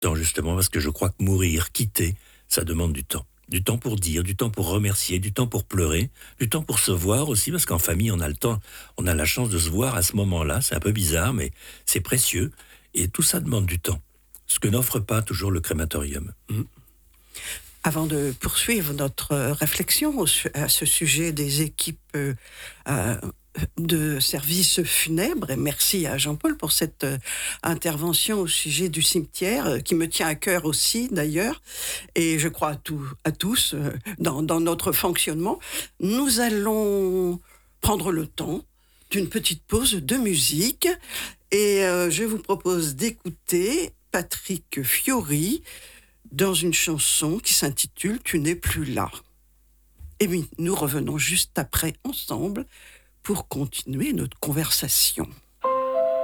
temps, justement, parce que je crois que mourir, quitter, ça demande du temps. Du temps pour dire, du temps pour remercier, du temps pour pleurer, du temps pour se voir aussi, parce qu'en famille, on a le temps, on a la chance de se voir à ce moment-là. C'est un peu bizarre, mais c'est précieux. Et tout ça demande du temps. Ce que n'offre pas toujours le crématorium. Avant de poursuivre notre réflexion à ce sujet des équipes euh, de services funèbres, et merci à Jean-Paul pour cette intervention au sujet du cimetière, qui me tient à cœur aussi d'ailleurs, et je crois à tous dans notre fonctionnement, nous allons prendre le temps d'une petite pause de musique, et je vous propose d'écouter Patrick Fiori dans une chanson qui s'intitule « Tu n'es plus là ». Et oui, nous revenons juste après ensemble pour continuer notre conversation.